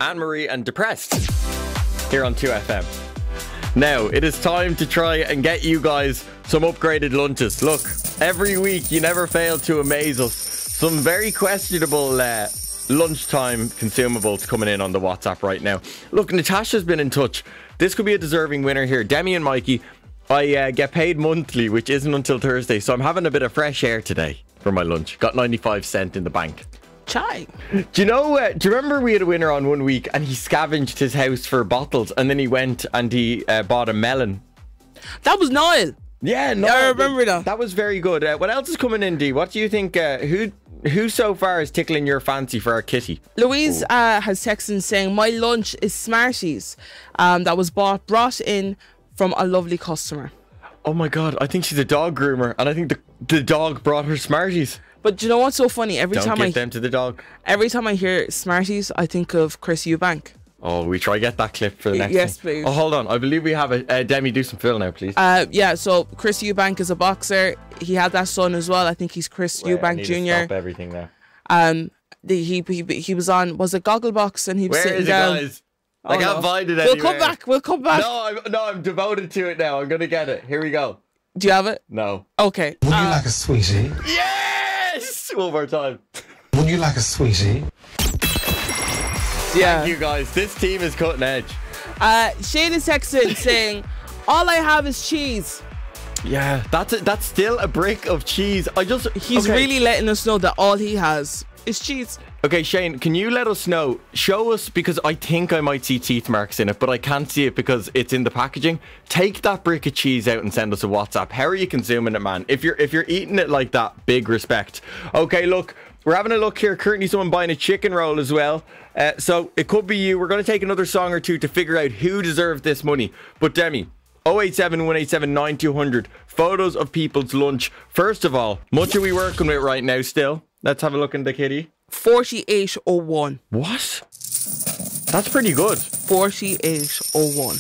Anne-Marie and Depressed here on 2FM. Now, it is time to try and get you guys some upgraded lunches. Look, every week you never fail to amaze us. Some very questionable lunchtime consumables coming in on the WhatsApp right now. Look, Natasha's been in touch. This could be a deserving winner here. Demi and Mikey, I get paid monthly, which isn't until Thursday, so I'm having a bit of fresh air today for my lunch. Got 95 cents in the bank. Chai. Do you remember we had a winner on one week and he scavenged his house for bottles and then he went and he bought a melon? That was Niall. Yeah, no, I remember that. That was very good. What else is coming in, Dee? What do you think? Who so far is tickling your fancy for our kitty? Louise has texted saying, my lunch is Smarties that was brought in from a lovely customer. Oh my God, I think she's a dog groomer and I think the dog brought her Smarties. But do you know what's so funny? Don't give them to the dog. Every time I hear Smarties, I think of Chris Eubank. Oh, we try get that clip for the next Yes, one. please. Oh, hold on. I believe we have a Demi, do some fill now, please. Yeah, so Chris Eubank is a boxer. He had that son as well. I think he's Chris Eubank Jr. Stop everything now. He was on, was it Gogglebox, and he was Where sitting is it, down. guys? I can't find it anywhere. We'll come back. No, I'm devoted to it now. I'm going to get it. Here we go. Do you have it? No. Okay. Would you like a sweetie? Yes! One more time. Would you like a sweetie? Yeah. Thank you, guys. This team is cutting edge. Shane is texting saying, all I have is cheese. Yeah, that's still a brick of cheese. He's really letting us know that all he has is cheese. Okay, Shane, can you let us know? Show us, because I think I might see teeth marks in it, but I can't see it because it's in the packaging. Take that brick of cheese out and send us a WhatsApp. How are you consuming it, man? If you're eating it like that, big respect. Okay, look, we're having a look here. Currently someone buying a chicken roll as well. So it could be you. We're going to take another song or two to figure out who deserves this money. But Demi, 087 187 9200, photos of people's lunch. First of all, much are we working with right now still? Let's have a look in the kitty. 4801. What? That's pretty good. 4801.